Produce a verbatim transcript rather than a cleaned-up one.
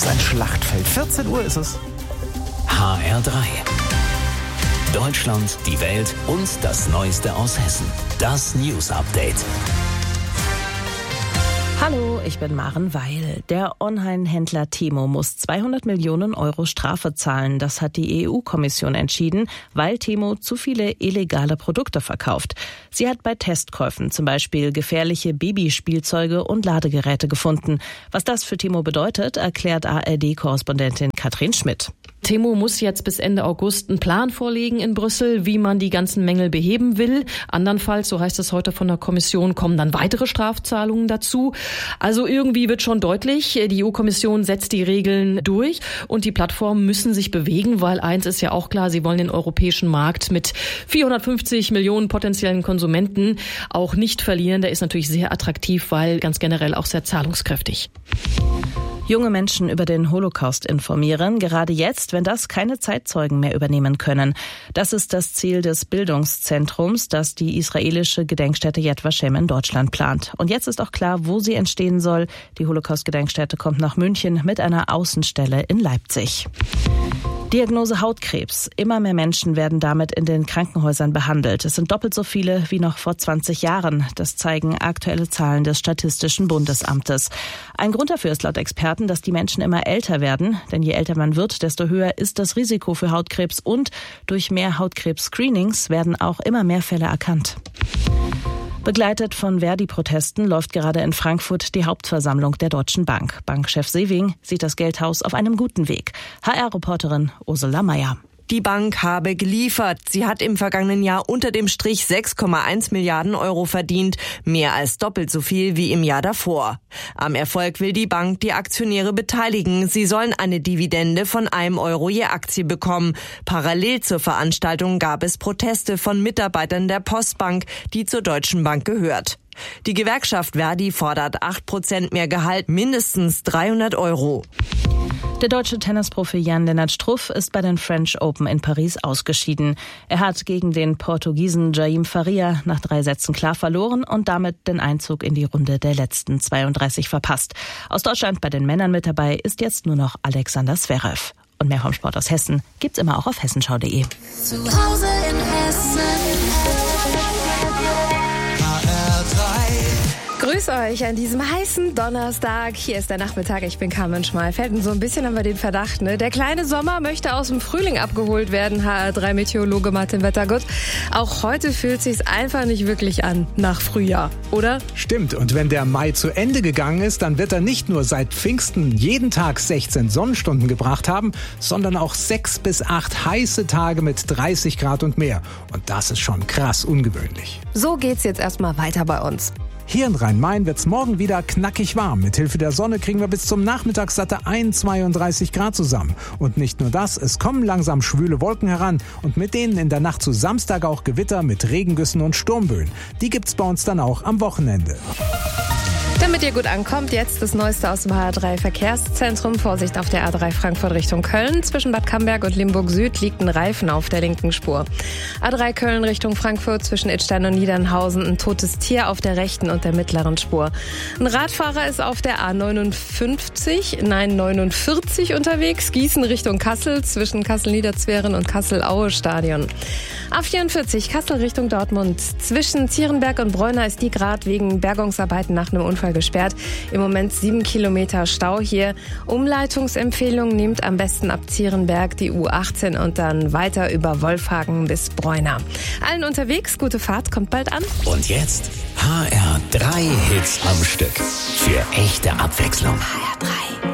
ist ein Schlachtfeld. vierzehn Uhr ist es. H R drei. Deutschland, die Welt und das Neueste aus Hessen. Das News Update. Hallo, ich bin Maren Weil. Der Online-Händler Temu muss zweihundert Millionen Euro Strafe zahlen. Das hat die E U-Kommission entschieden, weil Temu zu viele illegale Produkte verkauft. Sie hat bei Testkäufen zum Beispiel gefährliche Babyspielzeuge und Ladegeräte gefunden. Was das für Temu bedeutet, erklärt A R D-Korrespondentin Katrin Schmidt. Temu muss jetzt bis Ende August einen Plan vorlegen in Brüssel, wie man die ganzen Mängel beheben will. Andernfalls, so heißt es heute von der Kommission, kommen dann weitere Strafzahlungen dazu. Also irgendwie wird schon deutlich, die E U-Kommission setzt die Regeln durch und die Plattformen müssen sich bewegen, weil eins ist ja auch klar, sie wollen den europäischen Markt mit vierhundertfünfzig Millionen potenziellen Konsumenten auch nicht verlieren. Der ist natürlich sehr attraktiv, weil ganz generell auch sehr zahlungskräftig. Junge Menschen über den Holocaust informieren, gerade jetzt, wenn das keine Zeitzeugen mehr übernehmen können. Das ist das Ziel des Bildungszentrums, das die israelische Gedenkstätte Yad Vashem in Deutschland plant. Und jetzt ist auch klar, wo sie entstehen soll. Die Holocaust-Gedenkstätte kommt nach München mit einer Außenstelle in Leipzig. Diagnose Hautkrebs. Immer mehr Menschen werden damit in den Krankenhäusern behandelt. Es sind doppelt so viele wie noch vor zwanzig Jahren. Das zeigen aktuelle Zahlen des Statistischen Bundesamtes. Ein Grund dafür ist laut Experten, dass die Menschen immer älter werden. Denn je älter man wird, desto höher ist das Risiko für Hautkrebs. Und durch mehr Hautkrebs-Screenings werden auch immer mehr Fälle erkannt. Begleitet von Verdi-Protesten läuft gerade in Frankfurt die Hauptversammlung der Deutschen Bank. Bankchef Sewing sieht das Geldhaus auf einem guten Weg. H R-Reporterin Ursula Meier. Die Bank habe geliefert. Sie hat im vergangenen Jahr unter dem Strich sechs Komma eins Milliarden Euro verdient, mehr als doppelt so viel wie im Jahr davor. Am Erfolg will die Bank die Aktionäre beteiligen. Sie sollen eine Dividende von einem Euro je Aktie bekommen. Parallel zur Veranstaltung gab es Proteste von Mitarbeitern der Postbank, die zur Deutschen Bank gehört. Die Gewerkschaft Verdi fordert acht Prozent mehr Gehalt, mindestens dreihundert Euro. Der deutsche Tennisprofi Jan-Lennart Struff ist bei den French Open in Paris ausgeschieden. Er hat gegen den Portugiesen Jaime Faria nach drei Sätzen klar verloren und damit den Einzug in die Runde der letzten zweiunddreißig verpasst. Aus Deutschland bei den Männern mit dabei ist jetzt nur noch Alexander Zverev. Und mehr vom Sport aus Hessen gibt's immer auch auf hessenschau punkt de. Zu Hause in Hessen. Grüß euch an diesem heißen Donnerstag. Hier ist der Nachmittag. Ich bin Carmen Schmalfeld. Und so ein bisschen haben wir den Verdacht, ne? Der kleine Sommer möchte aus dem Frühling abgeholt werden. H R drei Meteorologe Martin Wettergott. Auch heute fühlt sich's einfach nicht wirklich an nach Frühjahr, oder? Stimmt. Und wenn der Mai zu Ende gegangen ist, dann wird er nicht nur seit Pfingsten jeden Tag sechzehn Sonnenstunden gebracht haben, sondern auch sechs bis acht heiße Tage mit dreißig Grad und mehr. Und das ist schon krass ungewöhnlich. So geht's jetzt erstmal weiter bei uns. Hier in Rhein-Main wird's morgen wieder knackig warm. Mithilfe der Sonne kriegen wir bis zum Nachmittag satte einundzweiunddreißig Grad zusammen. Und nicht nur das, es kommen langsam schwüle Wolken heran und mit denen in der Nacht zu Samstag auch Gewitter mit Regengüssen und Sturmböen. Die gibt's bei uns dann auch am Wochenende. Damit ihr gut ankommt, jetzt das Neueste aus dem H R drei Verkehrszentrum. Vorsicht auf der A drei Frankfurt Richtung Köln. Zwischen Bad Camberg und Limburg Süd liegt ein Reifen auf der linken Spur. A drei Köln Richtung Frankfurt zwischen Idstein und Niedernhausen ein totes Tier auf der rechten und der mittleren Spur. Ein Radfahrer ist auf der A neunundfünfzig, nein neunundvierzig unterwegs. Gießen Richtung Kassel zwischen Kassel-Niederzweren und Kassel-Aue-Stadion. A vierundvierzig Kassel Richtung Dortmund. Zwischen Zierenberg und Bräuna ist die gerade wegen Bergungsarbeiten nach einem Unfall gesperrt. Im Moment sieben Kilometer Stau hier. Umleitungsempfehlung, nehmt am besten ab Zierenberg die U achtzehn und dann weiter über Wolfhagen bis Bräuna. Allen unterwegs, gute Fahrt, kommt bald an. Und jetzt H R drei Hits am Stück. Für echte Abwechslung. H R drei.